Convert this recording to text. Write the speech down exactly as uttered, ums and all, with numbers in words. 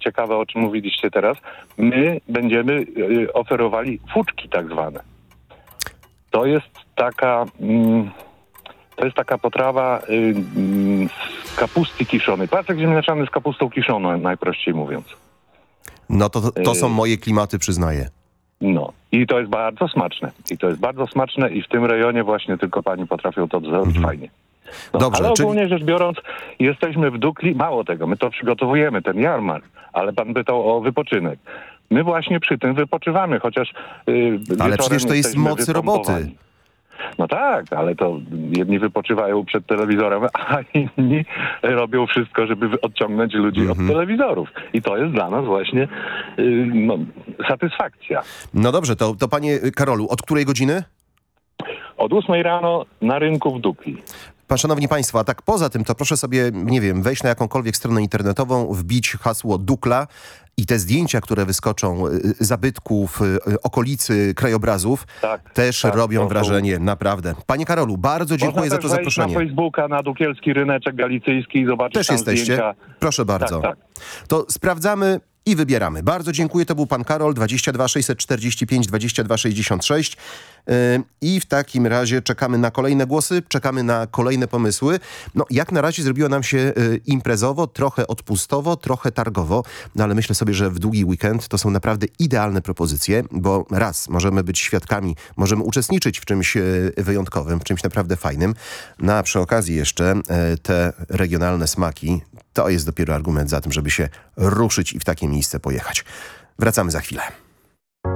ciekawe, o czym mówiliście teraz. My będziemy y, oferowali fuczki tak zwane. To jest taka... Mm, To jest taka potrawa y, y, z kapusty kiszonej. Placek ziemniaczany z kapustą kiszoną, najprościej mówiąc. No to, to, to są moje klimaty, przyznaję. No. I to jest bardzo smaczne. I to jest bardzo smaczne i w tym rejonie właśnie tylko pani potrafią to zrobić mhm. fajnie. No, Dobrze, ale czyli... ogólnie rzecz biorąc, jesteśmy w Dukli. Mało tego, my to przygotowujemy, ten jarmark, ale pan pytał o wypoczynek. My właśnie przy tym wypoczywamy, chociaż yy, ale przecież to jest moc roboty. No tak, ale to jedni wypoczywają przed telewizorem, a inni robią wszystko, żeby odciągnąć ludzi mm-hmm. od telewizorów. I to jest dla nas właśnie yy, no, satysfakcja. No dobrze, to, to panie Karolu, od której godziny? Od ósmej rano na rynku w Dukli. Pan, szanowni państwo, a tak poza tym, to proszę sobie, nie wiem, wejść na jakąkolwiek stronę internetową, wbić hasło Dukla i te zdjęcia, które wyskoczą, zabytków, okolicy, krajobrazów, tak, też tak, robią wrażenie, są... naprawdę. Panie Karolu, bardzo dziękuję za to zaproszenie. Na Facebooka, na Dukielski Ryneczek Galicyjski i zobaczyć też tam jesteście? Zdjęcia. Proszę bardzo. Tak, tak. To sprawdzamy i wybieramy. Bardzo dziękuję. To był pan Karol, dwadzieścia dwa sześćset czterdzieści pięć dwadzieścia dwa sześćdziesiąt sześć. Yy, I w takim razie czekamy na kolejne głosy, czekamy na kolejne pomysły. No, jak na razie zrobiło nam się yy, imprezowo, trochę odpustowo, trochę targowo, no ale myślę sobie, że w długi weekend to są naprawdę idealne propozycje, bo raz, możemy być świadkami, możemy uczestniczyć w czymś yy, wyjątkowym, w czymś naprawdę fajnym, no a przy okazji jeszcze yy, te regionalne smaki, to jest dopiero argument za tym, żeby się ruszyć i w takie miejsce pojechać. Wracamy za chwilę.